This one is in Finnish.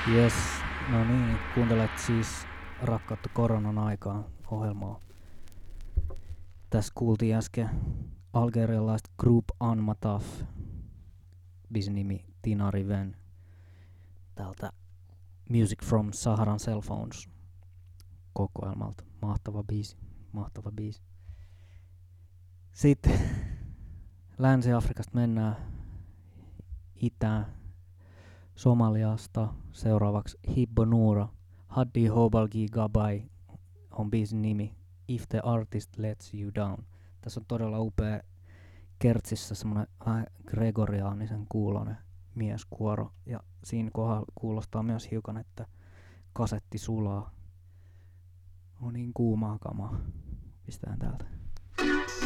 Jes, no niin, kuuntelet siis Rakkautta koronan aikaan ohjelmaa. Tässä kuultiin äsken algerialaista Group Anmataf, biisin nimi Tina Riven, täältä Music from Saharan Cell Phones kokoelmalta. Mahtava biisi, mahtava biisi. Sitten Länsi-Afrikasta mennään itään Somaliasta seuraavaksi Hibbo Noura. Haddi Hobalgi Gabai on biisin nimi If the Artist Lets You Down. Tässä on todella upea kertsissä semmonen vähän gregoriaanisen kuulonen mieskuoro. Ja siinä kohdalla kuulostaa myös hiukan, että kasetti sulaa. On niin kuumaa kamaa. Pistetään täältä.